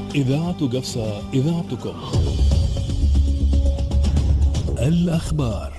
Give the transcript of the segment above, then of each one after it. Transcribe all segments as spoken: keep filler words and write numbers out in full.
إذاعة قفصة، إذاعتكم. الأخبار.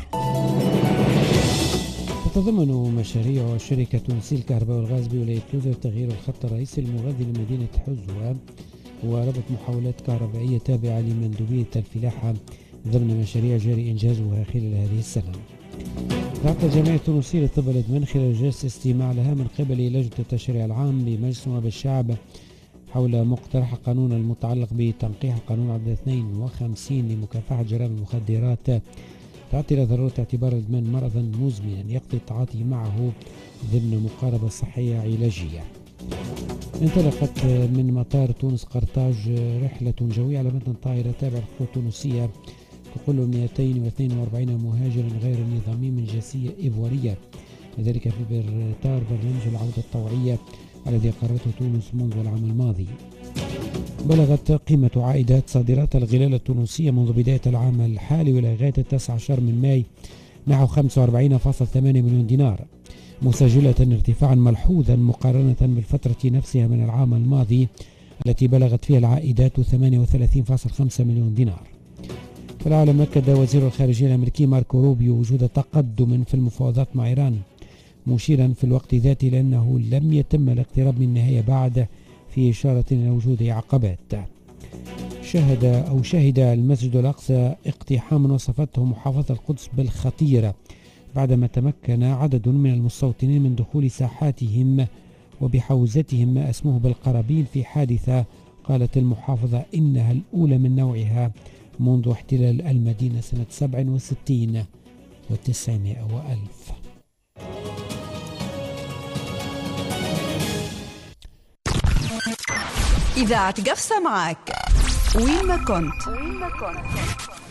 تتضمن مشاريع شركة سيل الكهرباء والغاز بولاية لوذا تغيير الخط الرئيسي المغذي لمدينة حزوة وربط محاولات كهربائية تابعة لمندوبية الفلاحة ضمن مشاريع جاري إنجازها خلال هذه السنة. دعت الجمعية التونسية للطب الإدمان خلال جلسة استماع لها من قبل لجنة التشريع العام بمجلس نواب الشعب حول مقترح قانون المتعلق بتنقيح قانون عدد اثنين وخمسين لمكافحة جرائم المخدرات، تعطي إلى ضرورة اعتبار الإدمان مرضا مزمنا يقضي التعاطي معه ضمن مقاربة صحية علاجية. انطلقت من مطار تونس قرطاج رحلة جوية على متن طائرة تابعة للخطوط التونسية تقل مئتين واثنين وأربعين مهاجرا غير نظامي من جنسية إيفوارية، وذلك في إطار برنامج العودة الطوعية الذي قررته تونس منذ العام الماضي. بلغت قيمة عائدات صادرات الغلال التونسية منذ بداية العام الحالي وإلى غاية التاسع عشر من ماي نحو خمسة وأربعين فاصلة ثمانية مليون دينار، مسجلة ارتفاعا ملحوظا مقارنة بالفترة نفسها من العام الماضي التي بلغت فيها العائدات ثمانية وثلاثين فاصلة خمسة مليون دينار. في العالم أكد وزير الخارجية الأمريكي ماركو روبيو وجود تقدم في المفاوضات مع إيران، مشيرا في الوقت ذاته لأنه لم يتم الاقتراب من النهاية بعد، في إشارة إلى وجود عقبات. شهد أو شهد المسجد الأقصى اقتحاما وصفته محافظة القدس بالخطيرة بعدما تمكن عدد من المستوطنين من دخول ساحاتهم وبحوزتهم ما أسموه بالقرابين في حادثة قالت المحافظة إنها الأولى من نوعها منذ احتلال المدينة سنة سبع وستين وتسعمائة وألف. إذاعة قفصة معك وين ما كنت.